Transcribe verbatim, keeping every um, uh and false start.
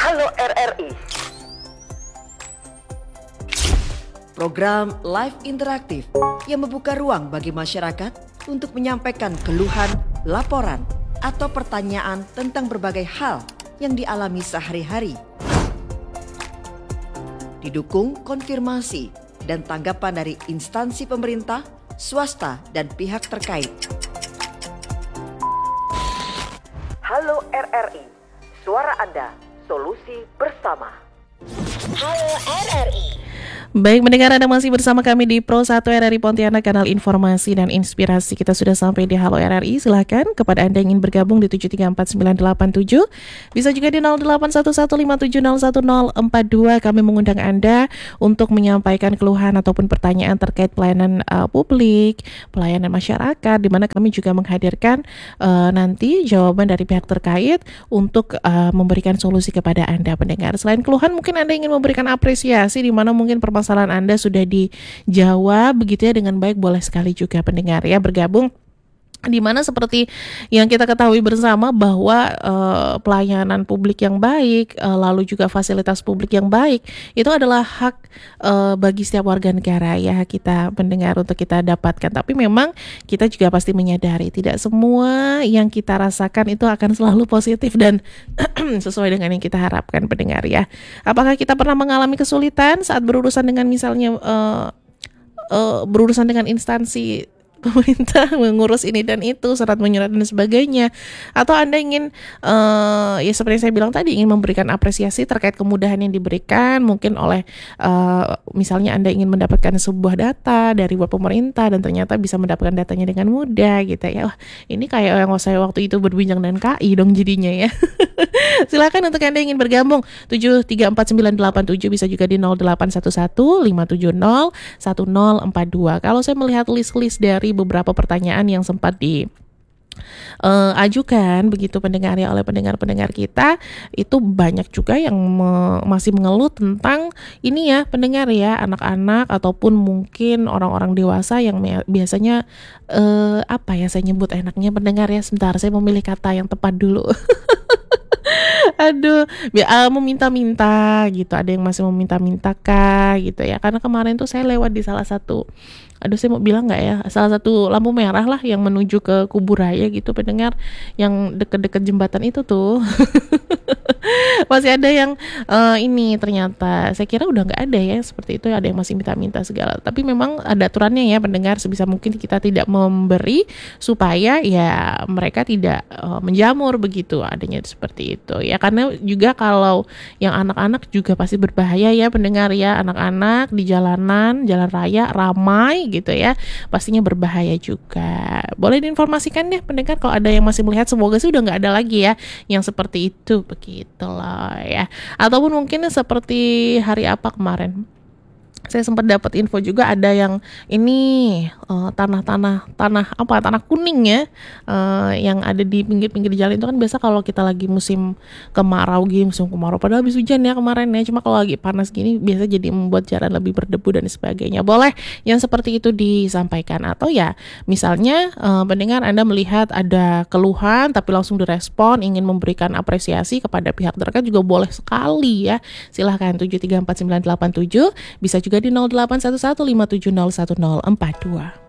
Halo R R I. Program live interaktif yang membuka ruang bagi masyarakat untuk menyampaikan keluhan, laporan, atau pertanyaan tentang berbagai hal yang dialami sehari-hari. Didukung konfirmasi dan tanggapan dari instansi pemerintah, swasta, dan pihak terkait. Halo R R I. Suara Anda, solusi bersama. Halo R R I. Baik, mendengar Anda masih bersama kami di Pro satu R R I Pontianak, kanal informasi dan inspirasi. Kita sudah sampai di Halo R R I. Silahkan kepada Anda yang ingin bergabung di tujuh tiga empat sembilan delapan tujuh. Bisa juga di nol delapan satu satu lima tujuh nol satu nol empat dua. Kami mengundang Anda untuk menyampaikan keluhan ataupun pertanyaan terkait pelayanan uh, publik, pelayanan masyarakat, di mana kami juga menghadirkan uh, nanti jawaban dari pihak terkait untuk uh, memberikan solusi kepada Anda pendengar. Selain keluhan, mungkin Anda ingin memberikan apresiasi di mana mungkin permasalahan Anda sudah dijawab begitu ya dengan baik, boleh sekali juga pendengar ya bergabung. Di mana seperti yang kita ketahui bersama bahwa uh, pelayanan publik yang baik, uh, lalu juga fasilitas publik yang baik itu adalah hak uh, bagi setiap warga negara ya, kita pendengar untuk kita dapatkan. Tapi memang kita juga pasti menyadari tidak semua yang kita rasakan itu akan selalu positif dan sesuai dengan yang kita harapkan pendengar ya. Apakah kita pernah mengalami kesulitan saat berurusan dengan misalnya uh, uh, berurusan dengan instansi pemerintah, mengurus ini dan itu, surat menyurat dan sebagainya, atau Anda ingin uh, ya seperti saya bilang tadi, ingin memberikan apresiasi terkait kemudahan yang diberikan mungkin oleh uh, misalnya Anda ingin mendapatkan sebuah data dari web pemerintah dan ternyata bisa mendapatkan datanya dengan mudah gitu ya. Wah, ini kayak yang saya waktu itu berbincang dengan K I dong jadinya ya. Silakan untuk Anda ingin bergabung tujuh tiga empat sembilan delapan tujuh, bisa juga di nol delapan satu satu lima tujuh nol satu nol empat dua. Kalau saya melihat list-list dari beberapa pertanyaan yang sempat di uh, ajukan begitu pendengar ya oleh pendengar-pendengar kita, itu banyak juga yang me- masih mengeluh tentang ini ya pendengar ya, anak-anak ataupun mungkin orang-orang dewasa yang me- biasanya uh, apa ya saya nyebut enaknya pendengar ya, sebentar saya memilih kata yang tepat dulu. Aduh, uh, meminta-minta gitu, ada yang masih meminta-minta kah gitu ya, karena kemarin tuh saya lewat di salah satu, aduh saya mau bilang nggak ya, salah satu lampu merah lah yang menuju ke Kuburaya gitu pendengar, yang deket-deket jembatan itu tuh. Masih ada yang uh, ini ternyata, saya kira udah nggak ada ya seperti itu, ada yang masih minta-minta segala. Tapi memang ada aturannya ya pendengar, sebisa mungkin kita tidak memberi supaya ya mereka tidak uh, menjamur begitu, adanya seperti itu ya. Karena juga kalau yang anak-anak juga pasti berbahaya ya pendengar ya, anak-anak di jalanan, jalan raya ramai gitu ya, pastinya berbahaya juga. Boleh diinformasikan deh pendengar kalau ada yang masih melihat, semoga sih udah nggak ada lagi ya yang seperti itu begitulah ya. Ataupun mungkin seperti hari apa kemarin, saya sempat dapat info juga ada yang ini uh, tanah-tanah tanah apa tanah kuning ya, uh, yang ada di pinggir-pinggir jalan itu kan biasa kalau kita lagi musim kemarau gini, musim kemarau padahal habis hujan ya kemarin ya, cuma kalau lagi panas gini biasa jadi membuat jalan lebih berdebu dan sebagainya. Boleh yang seperti itu disampaikan, atau ya misalnya uh, pendengar Anda melihat ada keluhan tapi langsung direspon, ingin memberikan apresiasi kepada pihak terkait juga boleh sekali ya. Silahkan tujuh tiga empat sembilan delapan tujuh, bisa juga di nol delapan satu satu lima tujuh nol satu nol empat dua.